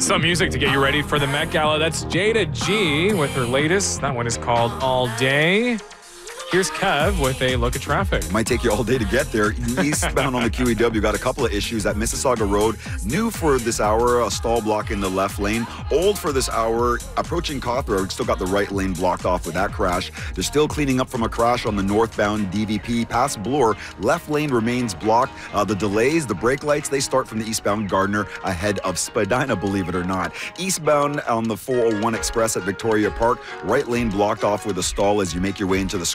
Some music to get you ready for the Met Gala. That's Jada G with her latest. That one is called All Day. Here's Kev with a look at traffic. Might take you all day to get there. Eastbound on the QEW, got a couple of issues at Mississauga Road. New for this hour, a stall block in the left lane. Old for this hour, approaching Cawthron, still got the right lane blocked off with that crash. They're still cleaning up from a crash on the northbound DVP. Past Bloor, left lane remains blocked. The delays, the brake lights, they start from the eastbound Gardner ahead of Spadina, believe it or not. Eastbound on the 401 Express at Victoria Park, right lane blocked off with a stall as you make your way into the